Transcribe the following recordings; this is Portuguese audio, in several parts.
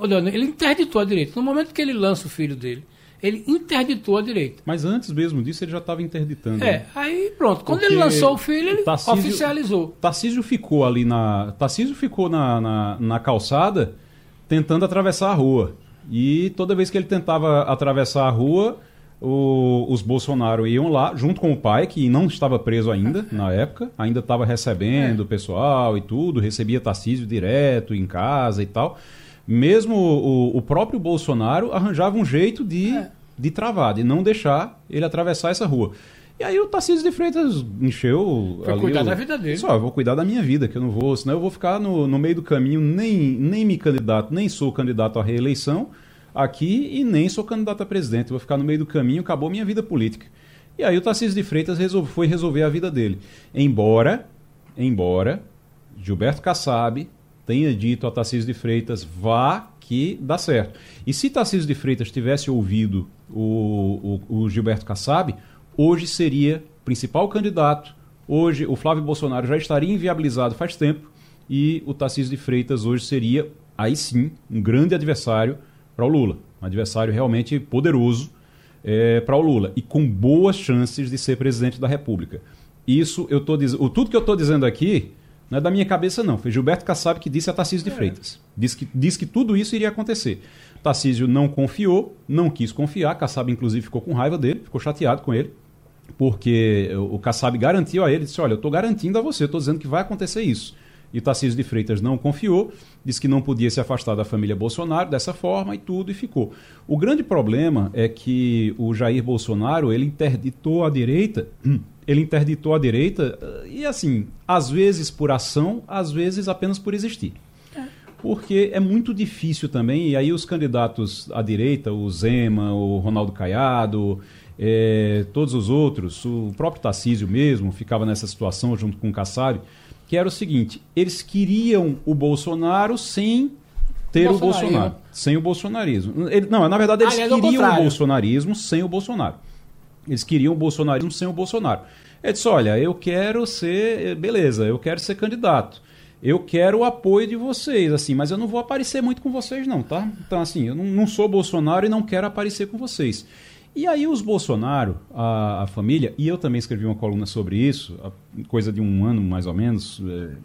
olha, ele interditou a direita. No momento que ele lança o filho dele, ele interditou a direita. Mas antes mesmo disso, ele já estava interditando. Né? Aí pronto. Quando ele lançou o filho, ele oficializou. Tarcísio ficou ali na calçada tentando atravessar a rua. E toda vez que ele tentava atravessar a rua, os Bolsonaro iam lá, junto com o pai, que não estava preso ainda, na época. Ainda estava recebendo o pessoal e tudo. Recebia Tarcísio direto em casa e tal. Mesmo o próprio Bolsonaro arranjava um jeito de travar, de não deixar ele atravessar essa rua. E aí o Tarcísio de Freitas encheu... Foi cuidar da vida dele. Só, eu vou cuidar da minha vida, que eu não vou... Senão eu vou ficar no meio do caminho, nem me candidato, nem sou candidato à reeleição aqui e nem sou candidato a presidente. Eu vou ficar no meio do caminho, acabou minha vida política. E aí o Tarcísio de Freitas foi resolver a vida dele. Embora Gilberto Kassab tenha dito a Tarcísio de Freitas, vá que dá certo. E se Tarcísio de Freitas tivesse ouvido o Gilberto Kassab, hoje seria principal candidato, hoje o Flávio Bolsonaro já estaria inviabilizado faz tempo e o Tarcísio de Freitas hoje seria, aí sim, um grande adversário para o Lula. Um adversário realmente poderoso para o Lula e com boas chances de ser presidente da República. Isso eu estou dizendo. Tudo que eu estou dizendo aqui não é da minha cabeça, não. Foi Gilberto Kassab que disse a Tarcísio de Freitas. Disse que tudo isso iria acontecer. Tarcísio não confiou, não quis confiar. Kassab, inclusive, ficou com raiva dele, ficou chateado com ele, porque o Kassab garantiu a ele, disse, olha, eu estou garantindo a você, estou dizendo que vai acontecer isso. E Tarcísio de Freitas não confiou, disse que não podia se afastar da família Bolsonaro dessa forma e tudo, e ficou. O grande problema é que o Jair Bolsonaro, ele interditou a direita e assim, às vezes por ação, às vezes apenas por existir. Porque é muito difícil também, e aí os candidatos à direita, o Zema, o Ronaldo Caiado, todos os outros, o próprio Tarcísio mesmo, ficava nessa situação junto com o Kassab, que era o seguinte, eles queriam o Bolsonaro sem ter o Bolsonaro, sem o bolsonarismo. Na verdade, eles queriam o bolsonarismo sem o Bolsonaro. Eles queriam o bolsonarismo sem o Bolsonaro. Ele disse, olha, eu quero ser candidato. Eu quero o apoio de vocês, assim, mas eu não vou aparecer muito com vocês não, tá? Então, assim, eu não sou Bolsonaro e não quero aparecer com vocês. E aí os Bolsonaro, a família, e eu também escrevi uma coluna sobre isso, coisa de um ano mais ou menos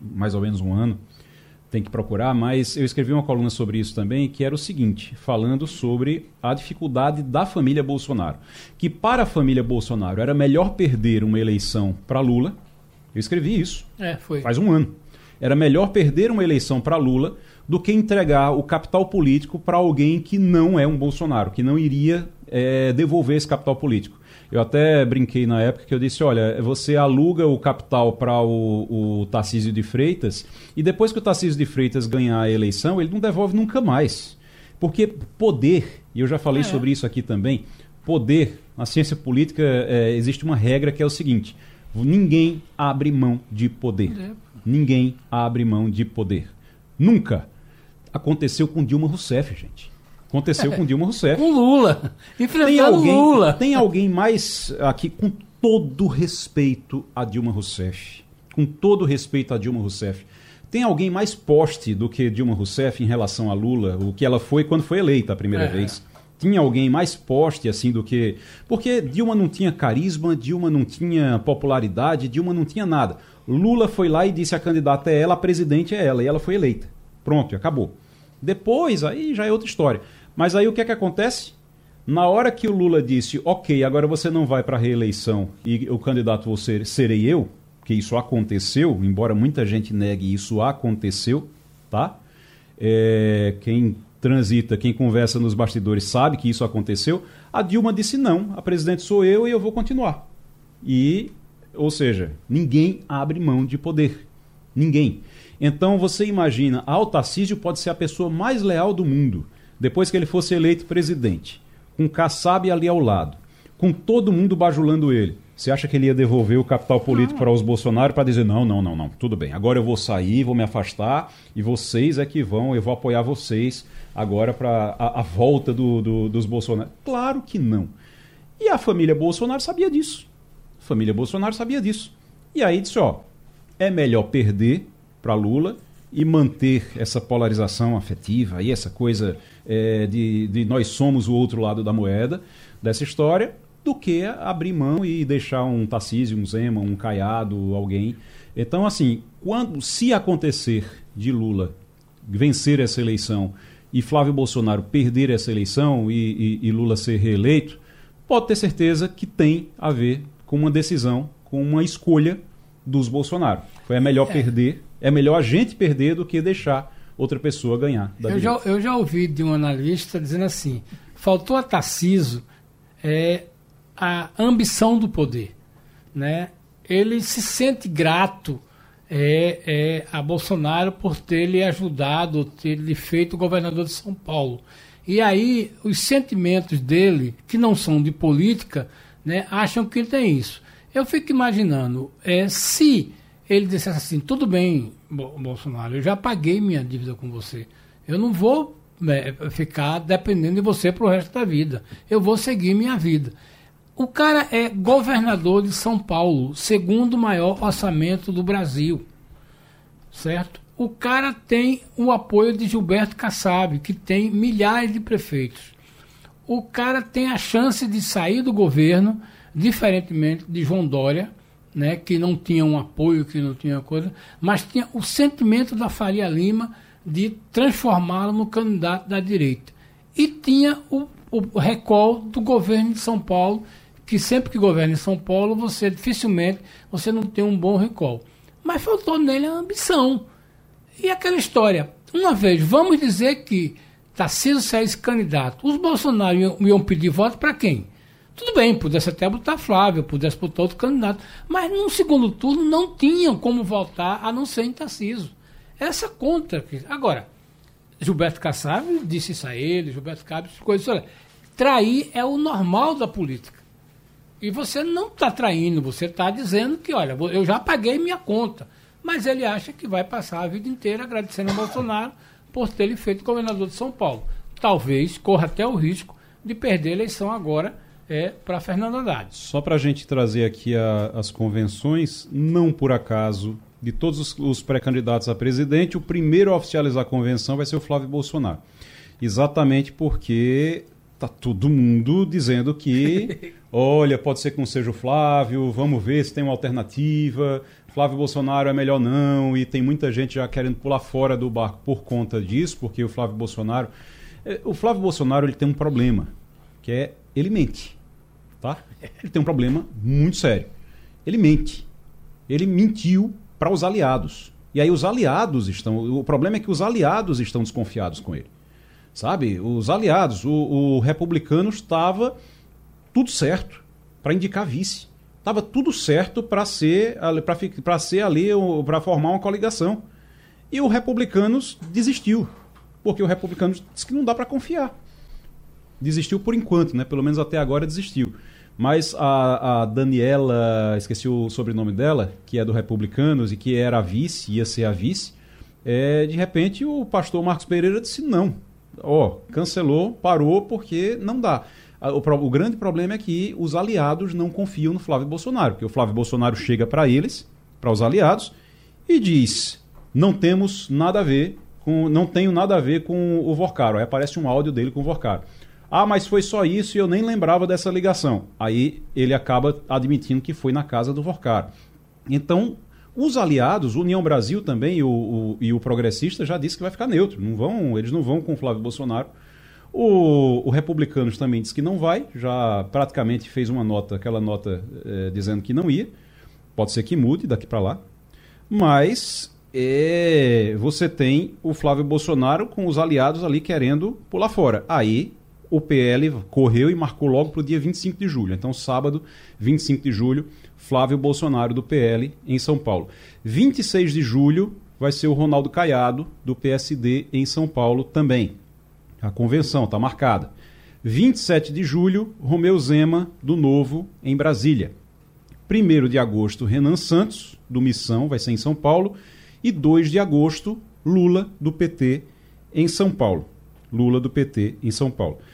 um ano, tem que procurar, mas eu escrevi uma coluna sobre isso também, que era o seguinte, falando sobre a dificuldade da família Bolsonaro. Que para a família Bolsonaro era melhor perder uma eleição para Lula, eu escrevi isso, faz um ano. Era melhor perder uma eleição para Lula do que entregar o capital político para alguém que não é um Bolsonaro, que não iria devolver esse capital político. Eu até brinquei na época que eu disse, olha, você aluga o capital para o Tarcísio de Freitas e depois que o Tarcísio de Freitas ganhar a eleição, ele não devolve nunca mais. Porque poder, e eu já falei sobre isso aqui também, poder, na ciência política existe uma regra que é o seguinte, ninguém abre mão de poder. Ninguém abre mão de poder. Nunca. Aconteceu com Dilma Rousseff, gente. Aconteceu com Dilma Rousseff. Com Lula. Enfrentando Lula. Tem alguém mais aqui, com todo respeito a Dilma Rousseff, com todo respeito a Dilma Rousseff, tem alguém mais poste do que Dilma Rousseff em relação a Lula, o que ela foi quando foi eleita a primeira vez? Tinha alguém mais poste assim do que... Porque Dilma não tinha carisma, Dilma não tinha popularidade, Dilma não tinha nada. Lula foi lá e disse a candidata é ela, a presidente é ela, e ela foi eleita. Pronto, acabou. Depois, aí já é outra história. Mas aí o que é que acontece? Na hora que o Lula disse, ok, agora você não vai para a reeleição e o candidato serei eu, que isso aconteceu, embora muita gente negue, isso aconteceu, tá? Quem transita, quem conversa nos bastidores sabe que isso aconteceu. A Dilma disse não, a presidente sou eu e eu vou continuar. Ou seja, ninguém abre mão de poder. Ninguém. Então você imagina, o Tarcísio pode ser a pessoa mais leal do mundo, depois que ele fosse eleito presidente, com Kassab ali ao lado, com todo mundo bajulando ele. Você acha que ele ia devolver o capital político para os Bolsonaro para dizer não, tudo bem, agora eu vou sair, vou me afastar e vocês é que vão, eu vou apoiar vocês agora para a volta dos Bolsonaro? Claro que não. E a família Bolsonaro sabia disso. A família Bolsonaro sabia disso. E aí disse, é melhor perder para Lula e manter essa polarização afetiva e essa coisa de nós somos o outro lado da moeda dessa história, do que abrir mão e deixar um Tarcísio, um Zema, um Caiado, alguém. Então, assim, se acontecer de Lula vencer essa eleição e Flávio Bolsonaro perder essa eleição e Lula ser reeleito, pode ter certeza que tem a ver com uma decisão, com uma escolha dos Bolsonaro. É melhor perder, é melhor a gente perder do que deixar outra pessoa ganhar. Eu já ouvi de um analista dizendo assim, faltou a Tarcísio a ambição do poder, né? Ele se sente grato a Bolsonaro por ter lhe ajudado, ter lhe feito governador de São Paulo. E aí os sentimentos dele, que não são de política, né, acham que ele tem isso. Eu fico imaginando, se ele dissesse assim, tudo bem, Bolsonaro, eu já paguei minha dívida com você, eu não vou ficar dependendo de você para o resto da vida, eu vou seguir minha vida. O cara é governador de São Paulo, segundo maior orçamento do Brasil, certo? O cara tem o apoio de Gilberto Kassab, que tem milhares de prefeitos. O cara tem a chance de sair do governo, diferentemente de João Dória, né, que não tinha um apoio, que não tinha coisa, mas tinha o sentimento da Faria Lima de transformá-lo no candidato da direita. E tinha o recall do governo de São Paulo, que sempre que governa em São Paulo, dificilmente você não tem um bom recall. Mas faltou nele a ambição. E aquela história, uma vez, vamos dizer que Tarcísio saísse candidato, os Bolsonaro iam pedir voto para quem? Tudo bem, pudesse até botar Flávio, pudesse botar outro candidato, mas no segundo turno não tinham como votar a não ser em Tarcísio. Essa conta. Agora, Gilberto Kassab disse isso a ele, Gilberto Kassab, coisas. Olha, trair é o normal da política. E você não está traindo, você está dizendo que, olha, eu já paguei minha conta. Mas ele acha que vai passar a vida inteira agradecendo ao Bolsonaro por ter ele feito governador de São Paulo. Talvez corra até o risco de perder a eleição agora para Fernando Haddad. Só para a gente trazer aqui as convenções, não por acaso, de todos os pré-candidatos a presidente, o primeiro a oficializar a convenção vai ser o Flávio Bolsonaro. Exatamente porque está todo mundo dizendo que, olha, pode ser que não seja o Flávio, vamos ver se tem uma alternativa, Flávio Bolsonaro é melhor não, e tem muita gente já querendo pular fora do barco por conta disso, porque o Flávio Bolsonaro ele tem um problema, que é ele mente, tá? Ele tem um problema muito sério. Ele mente. Ele mentiu para os aliados. E aí o problema é que os aliados estão desconfiados com ele. Sabe? Os aliados, o republicano estava tudo certo para indicar vice. Estava tudo certo para ser ali, para formar uma coligação. E o Republicanos desistiu, porque o Republicanos disse que não dá para confiar. Desistiu por enquanto, né? Pelo menos até agora desistiu. Mas a Daniela, esqueci o sobrenome dela, que é do Republicanos e que era a vice, ia ser a vice, de repente o pastor Marcos Pereira disse não. Cancelou, parou, porque não dá. O grande problema é que os aliados não confiam no Flávio Bolsonaro, porque o Flávio Bolsonaro chega para eles, para os aliados, e diz, não tenho nada a ver com o Vorcaro. Aí aparece um áudio dele com o Vorcaro. Ah, mas foi só isso e eu nem lembrava dessa ligação. Aí ele acaba admitindo que foi na casa do Vorcaro. Então, os aliados, o União Brasil também e o Progressista já disse que vai ficar neutro. Eles não vão com o Flávio Bolsonaro. O Republicanos também disse que não vai, já praticamente fez aquela nota dizendo que não ia. Pode ser que mude daqui para lá. Mas você tem o Flávio Bolsonaro com os aliados ali querendo pular fora. Aí o PL correu e marcou logo para o dia 25 de julho. Então, sábado, 25 de julho, Flávio Bolsonaro do PL em São Paulo. 26 de julho vai ser o Ronaldo Caiado do PSD em São Paulo também. A convenção está marcada. 27 de julho, Romeu Zema do Novo em Brasília. 1º de agosto, Renan Santos do Missão, vai ser em São Paulo. E 2 de agosto, Lula do PT em São Paulo. Lula do PT em São Paulo.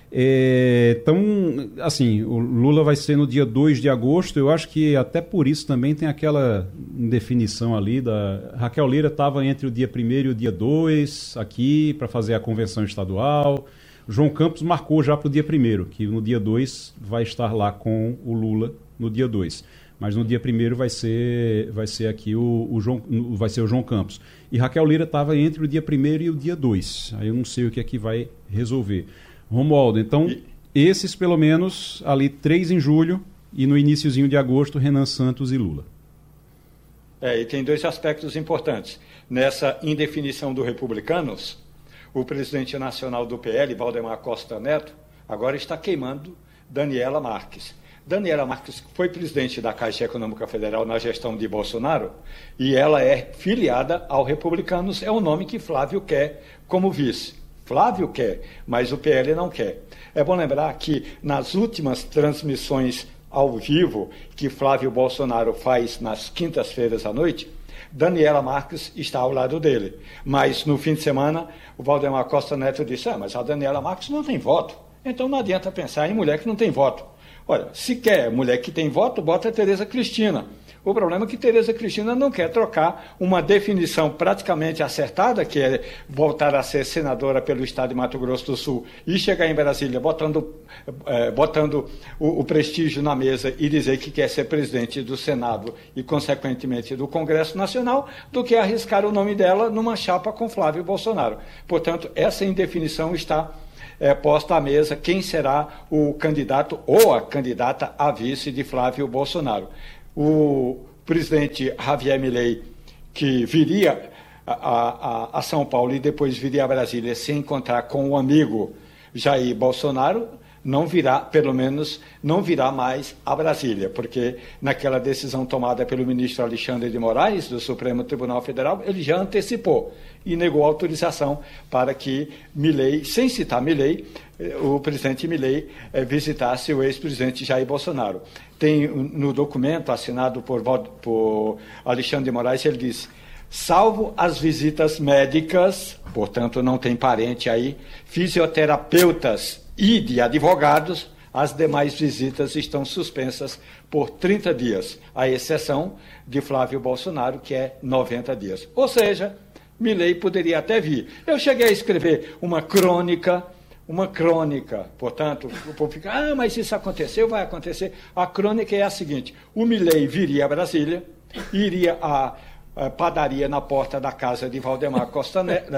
Então, assim, o Lula vai ser no dia 2 de agosto. Eu acho que até por isso também tem aquela indefinição ali da... Raquel Lira estava entre o dia 1º e o dia 2 aqui para fazer a convenção estadual. João Campos marcou já para o dia 1º, que no dia 2 vai estar lá com o Lula no dia 2. Mas no dia 1º vai ser aqui vai ser o João Campos. E Raquel Lira estava entre o dia 1º e o dia 2. Aí eu não sei o que é que vai resolver. Romualdo, então, esses pelo menos ali 3 em julho e no iniciozinho de agosto, Renan Santos e Lula. E tem 2 aspectos importantes. Nessa indefinição do Republicanos, o presidente nacional do PL, Valdemar Costa Neto, agora está queimando Daniela Marques. Daniela Marques foi presidente da Caixa Econômica Federal na gestão de Bolsonaro e ela é filiada ao Republicanos, é o nome que Flávio quer como vice. Flávio quer, mas o PL não quer. É bom lembrar que nas últimas transmissões ao vivo que Flávio Bolsonaro faz nas quintas-feiras à noite, Daniela Marques está ao lado dele. Mas no fim de semana, o Valdemar Costa Neto disse, mas a Daniela Marques não tem voto. Então não adianta pensar em mulher que não tem voto. Olha, se quer mulher que tem voto, bota a Tereza Cristina. O problema é que Tereza Cristina não quer trocar uma definição praticamente acertada, que é voltar a ser senadora pelo estado de Mato Grosso do Sul e chegar em Brasília botando o prestígio na mesa e dizer que quer ser presidente do Senado e, consequentemente, do Congresso Nacional, do que arriscar o nome dela numa chapa com Flávio Bolsonaro. Portanto, essa indefinição está posta à mesa quem será o candidato ou a candidata a vice de Flávio Bolsonaro. O presidente Javier Milei, que viria a São Paulo e depois viria a Brasília se encontrar com o amigo Jair Bolsonaro, não virá, pelo menos, não virá mais a Brasília, porque naquela decisão tomada pelo ministro Alexandre de Moraes, do Supremo Tribunal Federal, ele já antecipou e negou autorização para que Milei, sem citar Milei, o presidente Milei visitasse o ex-presidente Jair Bolsonaro. Tem no documento assinado por Alexandre de Moraes, ele diz: salvo as visitas médicas, portanto não tem parente aí, fisioterapeutas e de advogados, as demais visitas estão suspensas por 30 dias, à exceção de Flávio Bolsonaro, que é 90 dias. Ou seja, Milei poderia até vir. Eu cheguei a escrever uma crônica, portanto, o povo fica, mas isso aconteceu, vai acontecer. A crônica é a seguinte: o Milei viria a Brasília, iria à padaria na porta da casa de Valdemar Costa Neto,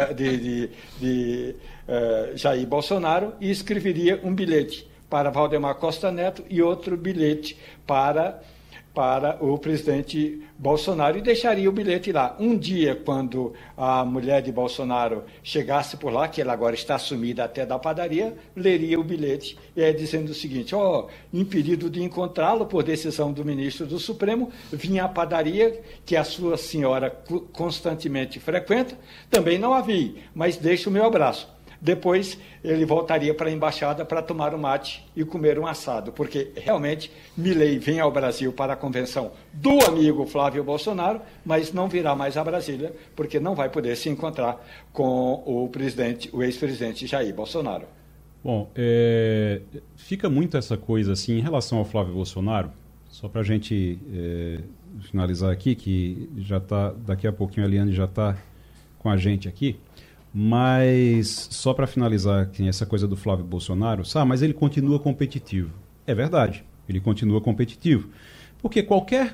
de Jair Bolsonaro, e escreveria um bilhete para Valdemar Costa Neto e outro bilhete para o presidente Bolsonaro, e deixaria o bilhete lá. Um dia, quando a mulher de Bolsonaro chegasse por lá, que ela agora está sumida até da padaria, leria o bilhete, dizendo o seguinte: impedido de encontrá-lo por decisão do ministro do Supremo, vinha à padaria que a sua senhora constantemente frequenta, também não a vi, mas deixa o meu abraço. Depois ele voltaria para a embaixada para tomar um mate e comer um assado, porque realmente Milei vem ao Brasil para a convenção do amigo Flávio Bolsonaro, mas não virá mais a Brasília, porque não vai poder se encontrar com o ex-presidente Jair Bolsonaro. Bom, fica muito essa coisa assim em relação ao Flávio Bolsonaro, só para a gente finalizar aqui, que já está, daqui a pouquinho a Eliane já está com a gente aqui. Mas, só para finalizar aqui, essa coisa do Flávio Bolsonaro, mas ele continua competitivo. É verdade, ele continua competitivo. Porque qualquer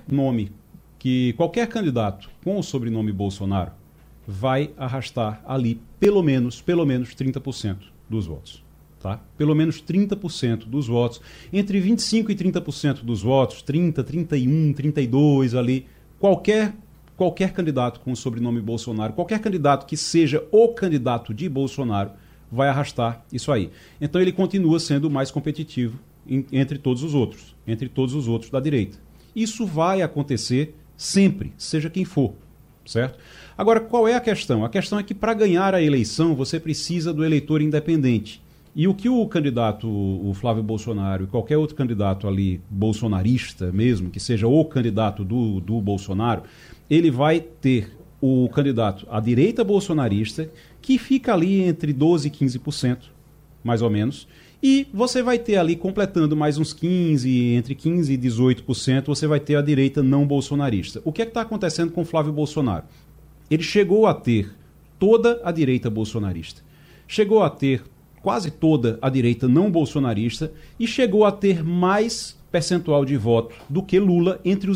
candidato com o sobrenome Bolsonaro vai arrastar ali pelo menos 30% dos votos. Tá? Pelo menos 30% dos votos. Entre 25% e 30% dos votos, 30, 31, 32 ali, qualquer candidato com o sobrenome Bolsonaro, qualquer candidato que seja o candidato de Bolsonaro, vai arrastar isso aí. Então ele continua sendo o mais competitivo entre todos os outros da direita. Isso vai acontecer sempre, seja quem for, certo? Agora, qual é a questão? A questão é que para ganhar a eleição você precisa do eleitor independente. E o que o candidato, o Flávio Bolsonaro e qualquer outro candidato ali, bolsonarista mesmo, que seja o candidato do Bolsonaro, ele vai ter o candidato à direita bolsonarista, que fica ali entre 12% e 15%, mais ou menos, E você vai ter ali, completando mais uns 15%, entre 15% e 18%, você vai ter a direita não bolsonarista. O que é que está acontecendo com Flávio Bolsonaro? Ele chegou a ter toda a direita bolsonarista, chegou a ter quase toda a direita não bolsonarista e chegou a ter mais percentual de voto do que Lula entre os